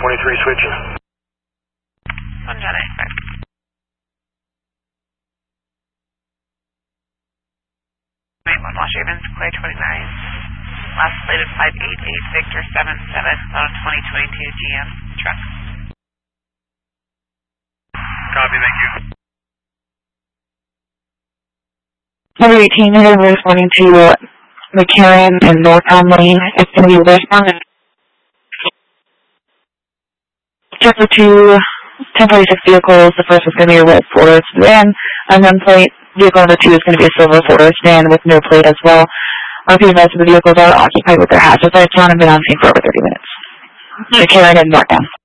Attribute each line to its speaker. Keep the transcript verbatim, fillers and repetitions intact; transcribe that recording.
Speaker 1: twenty-three switching.
Speaker 2: one John ninety-five. one Wash Havens, Clay twenty-nine. Last plated five eight eight Victor seven seven on a twenty twenty-two G M truck.
Speaker 1: Copy, thank you.
Speaker 3: Number eighteen, you're responding to McCarran and Northbound Lane. It's going to be westbound. Check for two ten forty-six vehicles. The first is going to be a red Ford sedan. Unknown plate. Vehicle number two is going to be a silver Ford sedan with no plate as well. R P advised the vehicles are occupied with their hazard lights on and been on scene for over thirty minutes. McCarran and Northbound.